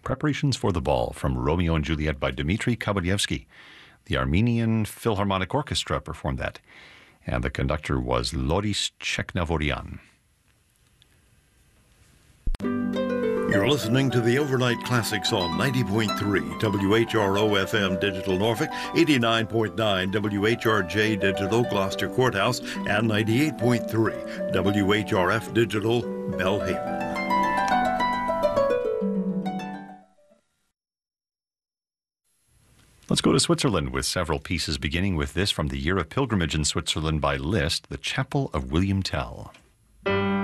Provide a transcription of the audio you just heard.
Preparations for the Ball from Romeo and Juliet by Dmitri Kabalevsky. The Armenian Philharmonic Orchestra performed that, and the conductor was Loris Cheknavorian. You're listening to the Overnight Classics on 90.3 WHRO FM Digital Norfolk, 89.9 WHRJ Digital Gloucester Courthouse, and 98.3 WHRF Digital Belhaven. Let's go to Switzerland with several pieces, beginning with this from the Year of Pilgrimage in Switzerland by Liszt, The Chapel of William Tell.